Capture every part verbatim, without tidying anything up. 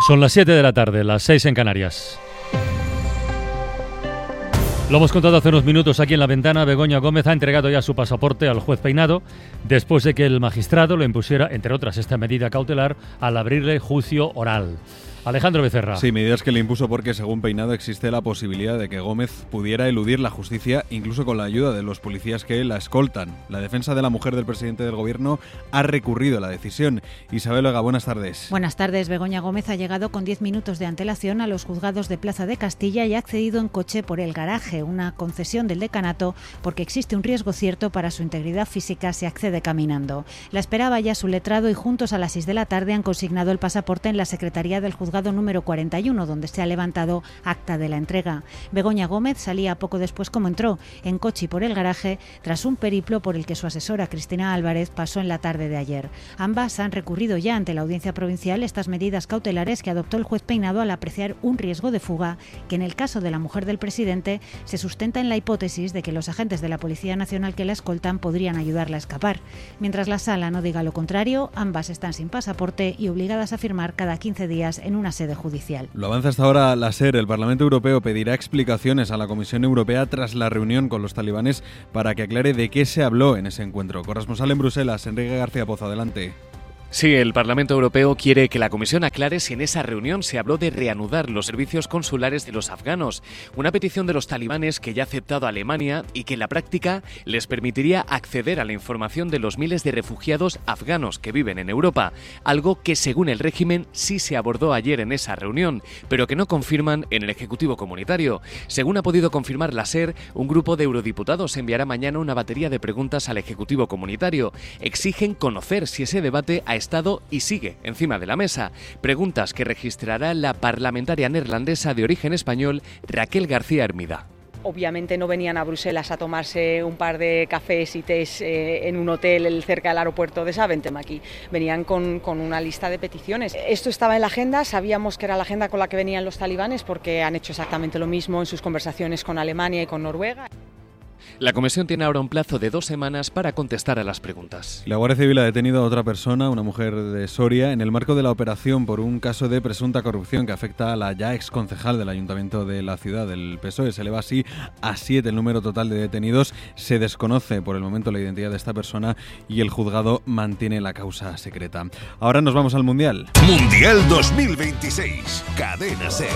Son las siete de la tarde, las seis en Canarias. Lo hemos contado hace unos minutos aquí en La Ventana. Begoña Gómez ha entregado ya su pasaporte al juez Peinado después de que el magistrado le impusiera, entre otras, esta medida cautelar al abrirle juicio oral. Alejandro Becerra. Sí, medidas que le impuso porque, según Peinado, existe la posibilidad de que Gómez pudiera eludir la justicia, incluso con la ayuda de los policías que la escoltan. La defensa de la mujer del presidente del gobierno ha recurrido a la decisión. Isabel Oega, buenas tardes. Buenas tardes. Begoña Gómez ha llegado con diez minutos de antelación a los juzgados de Plaza de Castilla y ha accedido en coche por el garaje, una concesión del decanato porque existe un riesgo cierto para su integridad física si accede caminando. La esperaba ya su letrado y juntos a las seis de la tarde han consignado el pasaporte en la secretaría del juzgado número cuarenta y uno, donde se ha levantado acta de la entrega. Begoña Gómez salía poco después como entró, en coche y por el garaje, tras un periplo por el que su asesora Cristina Álvarez pasó en la tarde de ayer. Ambas han recurrido ya ante la Audiencia Provincial estas medidas cautelares que adoptó el juez Peinado al apreciar un riesgo de fuga que, en el caso de la mujer del presidente, se sustenta en la hipótesis de que los agentes de la Policía Nacional que la escoltan podrían ayudarla a escapar. Mientras la sala no diga lo contrario, ambas están sin pasaporte y obligadas a firmar cada quince días en una sede judicial. Lo avanza hasta ahora la SER. El Parlamento Europeo pedirá explicaciones a la Comisión Europea tras la reunión con los talibanes para que aclare de qué se habló en ese encuentro. Corresponsal en Bruselas, Enrique García Pozo, adelante. Sí, el Parlamento Europeo quiere que la Comisión aclare si en esa reunión se habló de reanudar los servicios consulares de los afganos, una petición de los talibanes que ya ha aceptado Alemania y que en la práctica les permitiría acceder a la información de los miles de refugiados afganos que viven en Europa, algo que según el régimen sí se abordó ayer en esa reunión, pero que no confirman en el Ejecutivo Comunitario. Según ha podido confirmar la SER, un grupo de eurodiputados enviará mañana una batería de preguntas al Ejecutivo Comunitario. Exigen conocer si ese debate ha estado y sigue encima de la mesa. Preguntas que registrará la parlamentaria neerlandesa de origen español Raquel García Hermida. Obviamente no venían a Bruselas a tomarse un par de cafés y tés eh, en un hotel cerca del aeropuerto de Zaventem aquí. Venían con, con una lista de peticiones. Esto estaba en la agenda, sabíamos que era la agenda con la que venían los talibanes porque han hecho exactamente lo mismo en sus conversaciones con Alemania y con Noruega. La Comisión tiene ahora un plazo de dos semanas para contestar a las preguntas. La Guardia Civil ha detenido a otra persona, una mujer de Soria, en el marco de la operación por un caso de presunta corrupción que afecta a la ya exconcejal del Ayuntamiento de la ciudad. El P S O E se eleva así a siete el número total de detenidos. Se desconoce por el momento la identidad de esta persona y el juzgado mantiene la causa secreta. Ahora nos vamos al Mundial. Mundial dos mil veintiséis. Cadena SER.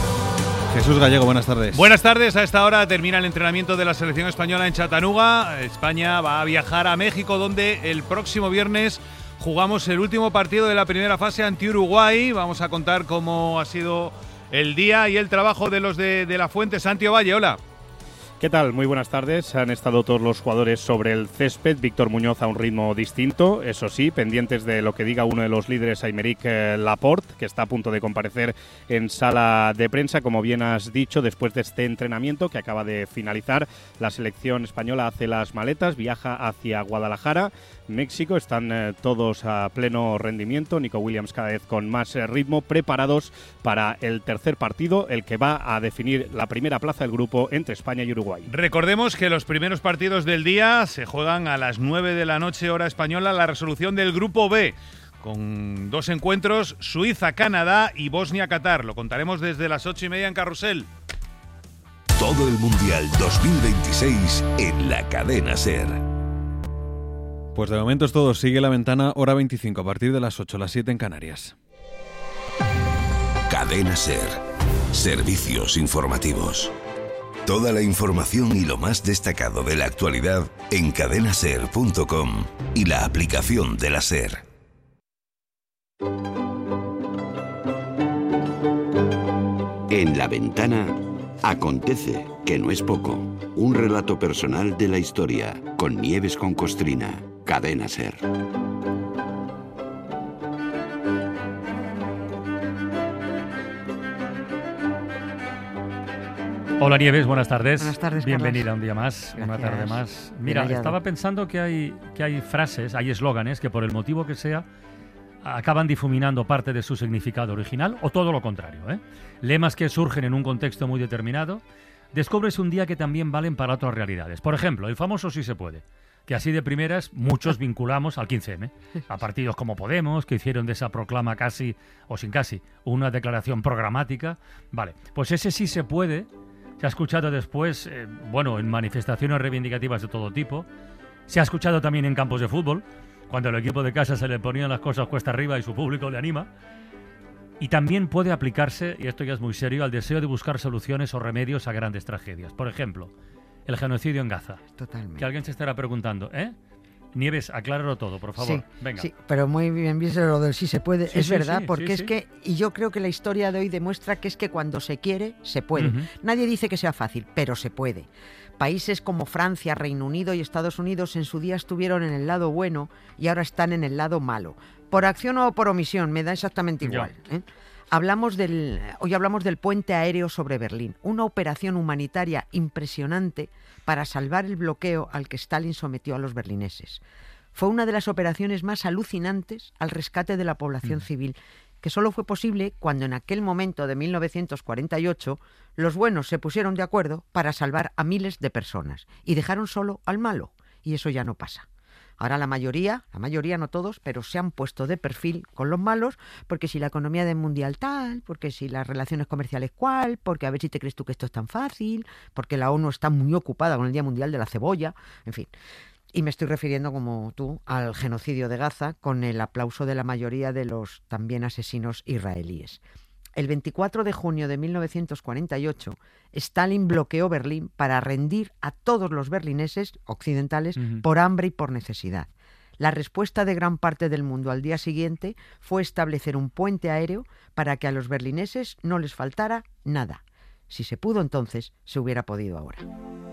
Jesús Gallego, buenas tardes. Buenas tardes. A esta hora termina el entrenamiento de la selección española en Chattanooga. España va a viajar a México, donde el próximo viernes jugamos el último partido de la primera fase ante Uruguay. Vamos a contar cómo ha sido el día y el trabajo de los de, de la Fuente. Santi Ovalle, hola. ¿Qué tal? Muy buenas tardes. Han estado todos los jugadores sobre el césped. Víctor Muñoz a un ritmo distinto, eso sí, pendientes de lo que diga uno de los líderes, Aymeric Laporte, que está a punto de comparecer en sala de prensa. Como bien has dicho, después de este entrenamiento que acaba de finalizar, la selección española hace las maletas, viaja hacia Guadalajara, México. Están eh, todos a pleno rendimiento. Nico Williams cada vez con más eh, ritmo, preparados para el tercer partido, el que va a definir la primera plaza del grupo entre España y Uruguay. Recordemos que los primeros partidos del día se juegan a las nueve de la noche, hora española, la resolución del grupo B, con dos encuentros, Suiza-Canadá y Bosnia-Qatar. Lo contaremos desde las ocho y media en Carrusel. Todo el Mundial dos mil veintiséis en la cadena SER. Pues de momento es todo. Sigue La Ventana, hora veinticinco, a partir de las ocho, las siete en Canarias. Cadena SER. Servicios informativos. Toda la información y lo más destacado de la actualidad en cadena ser punto com y la aplicación de la SER. En La Ventana acontece, que no es poco, un relato personal de la historia con Nieves con Costrina. Cadena SER. Hola Nieves, buenas tardes. Buenas tardes, bienvenida Carlos. un día más, Gracias. una tarde más. Mira, Bien estaba pensando que hay, que hay frases, hay eslóganes que por el motivo que sea acaban difuminando parte de su significado original o todo lo contrario, ¿eh? Lemas que surgen en un contexto muy determinado, descubres un día que también valen para otras realidades. Por ejemplo, el famoso sí se puede. que así de primeras muchos vinculamos al quince eme, a partidos como Podemos, que hicieron de esa proclama casi, o sin casi, una declaración programática. Vale, pues ese sí se puede, se ha escuchado después, eh, bueno, en manifestaciones reivindicativas de todo tipo, se ha escuchado también en campos de fútbol, cuando el equipo de casa se le ponían las cosas cuesta arriba y su público le anima. Y también puede aplicarse, y esto ya es muy serio, al deseo de buscar soluciones o remedios a grandes tragedias. Por ejemplo, el genocidio en Gaza. Totalmente. Que alguien se estará preguntando, ¿eh? Nieves, acláralo todo, por favor. Sí, venga. Sí, pero muy bien, bien lo del sí se puede. Sí, es sí, verdad, sí, porque sí, es sí. que, y yo creo que la historia de hoy demuestra que es que cuando se quiere, se puede. Uh-huh. Nadie dice que sea fácil, pero se puede. Países como Francia, Reino Unido y Estados Unidos en su día estuvieron en el lado bueno y ahora están en el lado malo. Por acción o por omisión, me da exactamente igual. ¿eh? Hablamos del, hoy hablamos del puente aéreo sobre Berlín, una operación humanitaria impresionante para salvar el bloqueo al que Stalin sometió a los berlineses. Fue una de las operaciones más alucinantes al rescate de la población mm. civil, que solo fue posible cuando en aquel momento de mil novecientos cuarenta y ocho los buenos se pusieron de acuerdo para salvar a miles de personas y dejaron solo al malo, y eso ya no pasa. Ahora la mayoría, la mayoría no todos, pero se han puesto de perfil con los malos, porque si la economía del mundial tal, porque si las relaciones comerciales cual, porque a ver si te crees tú que esto es tan fácil, porque la ONU está muy ocupada con el Día Mundial de la Cebolla, en fin. Y me estoy refiriendo, como tú, al genocidio de Gaza, con el aplauso de la mayoría de los también asesinos israelíes. El veinticuatro de junio de mil novecientos cuarenta y ocho, Stalin bloqueó Berlín para rendir a todos los berlineses occidentales uh-huh. por hambre y por necesidad. La respuesta de gran parte del mundo al día siguiente fue establecer un puente aéreo para que a los berlineses no les faltara nada. Si se pudo entonces, se hubiera podido ahora.